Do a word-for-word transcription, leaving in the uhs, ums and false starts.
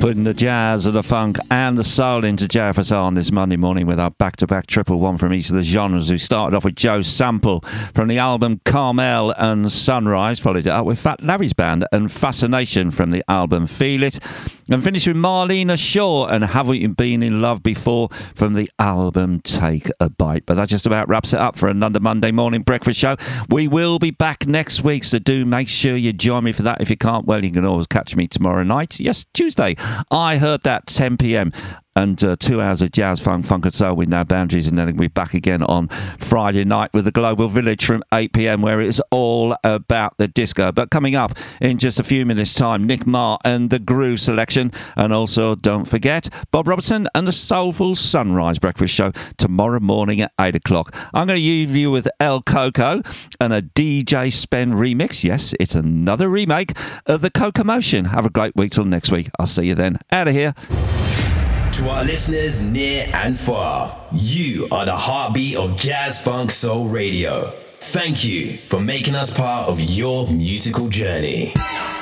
Putting the jazz and the funk and the soul into J F S R on this Monday morning with our back-to-back triple one from each of the genres. We started off with Joe Sample from the album Carmel and Sunrise, followed it up with Fat Larry's Band and Fascination from the album Feel It, and finished with Marlena Shaw and Haven't You Been in Love Before from the album Take a Bite. But that just about wraps it up for another Monday morning breakfast show. We will be back next week, so do make sure you join me for that. If you can't, well, you can always catch me tomorrow night. Yes, Tuesday. I heard that ten p.m. and uh, two hours of jazz, funk, funk and soul with no boundaries, and then we'll be back again on Friday night with the Global Village from eight p.m. where it's all about the disco. But coming up in just a few minutes' time, Nick Marr and the Groove Selection, and also don't forget Bob Robertson and the Soulful Sunrise Breakfast Show tomorrow morning at eight o'clock. I'm going to leave you with El Coco and a D J Spen remix. Yes, it's another remake of the Coco Motion. Have a great week till next week. I'll see you then. Out of here. To our listeners near and far, you are the heartbeat of Jazz Funk Soul Radio. Thank you for making us part of your musical journey.